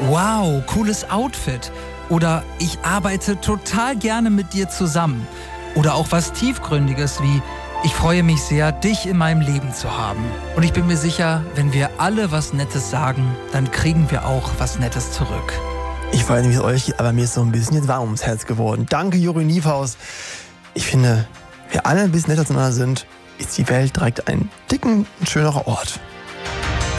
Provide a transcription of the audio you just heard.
wow, cooles Outfit. Oder ich arbeite total gerne mit dir zusammen. Oder auch was Tiefgründiges wie ich freue mich sehr, dich in meinem Leben zu haben. Und ich bin mir sicher, wenn wir alle was Nettes sagen, dann kriegen wir auch was Nettes zurück. Ich weiß nicht, wie es euch geht, aber mir ist so ein bisschen jetzt warm ums Herz geworden. Danke, Juri Niefhaus. Ich finde, wir alle ein bisschen netter zueinander sind, ist die Welt direkt ein schönerer Ort.